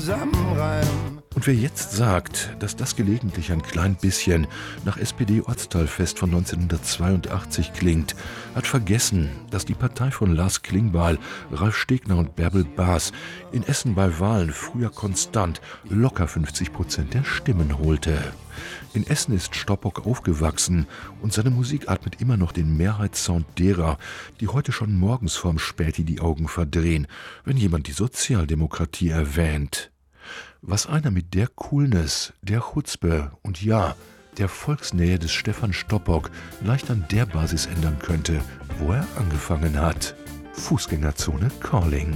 zusammenreimen. Und wer jetzt sagt, dass das gelegentlich ein klein bisschen nach SPD-Ortsteilfest von 1982 klingt, hat vergessen, dass die Partei von Lars Klingbeil, Ralf Stegner und Bärbel Baas in Essen bei Wahlen früher konstant locker 50% der Stimmen holte. In Essen ist Stoppock aufgewachsen und seine Musik atmet immer noch den Mehrheitssound derer, die heute schon morgens vorm Späti die Augen verdrehen, wenn jemand die Sozialdemokratie erwähnt. Was einer mit der Coolness, der Chutzpe und ja, der Volksnähe des Stefan Stoppock leicht an der Basis ändern könnte, wo er angefangen hat. Fußgängerzone Calling.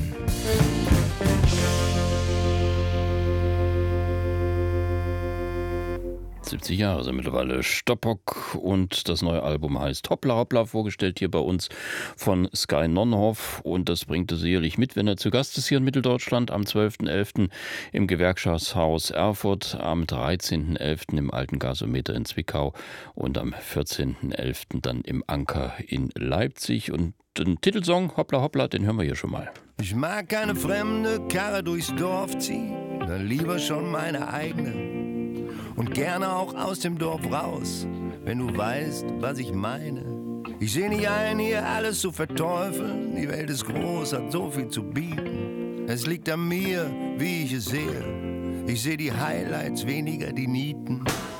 70 Jahre sind mittlerweile Stoppock und das neue Album heißt Hoppla Hoppla, vorgestellt hier bei uns von Sky Nonnhoff, und das bringt er sicherlich mit, wenn er zu Gast ist hier in Mitteldeutschland am 12.11. im Gewerkschaftshaus Erfurt, am 13.11. im Alten Gasometer in Zwickau und am 14.11. dann im Anker in Leipzig. Und den Titelsong Hoppla Hoppla, den hören wir hier schon mal. Ich mag keine fremde Karre durchs Dorf ziehen, dann lieber schon meine eigene. Und gerne auch aus dem Dorf raus, wenn du weißt, was ich meine. Ich seh nicht ein, hier alles zu verteufeln. Die Welt ist groß, hat so viel zu bieten. Es liegt an mir, wie ich es sehe. Ich seh die Highlights, weniger die Nieten.